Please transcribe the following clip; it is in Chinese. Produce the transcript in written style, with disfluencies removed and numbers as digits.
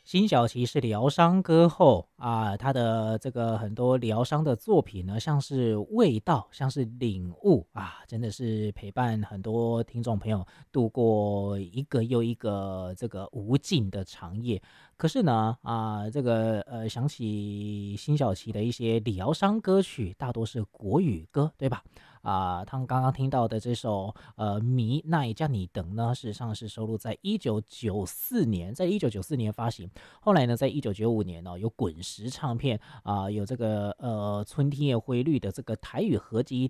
辛晓琪是疗伤歌后啊，她的这个很多疗伤的作品呢，像是味道，像是领悟啊，真的是陪伴很多听众朋友度过一个又一个这个无尽的长夜。可是呢，这个想起辛晓琪的一些疗伤歌曲，大多是国语歌，对吧？他们刚刚听到的这首《迷奈加你等》呢，事实上是收录在1994年，在1994年发行。后来呢，在1995年呢，有滚石唱片有这个春天也灰绿的这个台语合集